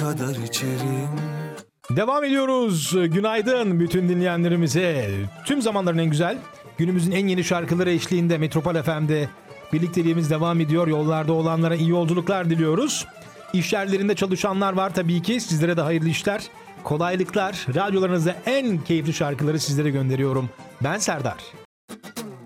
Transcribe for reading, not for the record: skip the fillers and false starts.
kadar içerim. Devam ediyoruz. Günaydın bütün dinleyenlerimize. Tüm zamanların en güzel, günümüzün en yeni şarkıları eşliğinde Metropol FM'de birlikteliğimiz devam ediyor. Yollarda olanlara iyi yolculuklar diliyoruz. İş yerlerinde çalışanlar var tabii ki. Sizlere de hayırlı işler, kolaylıklar. Radyolarınızda en keyifli şarkıları sizlere gönderiyorum. Ben Serdar.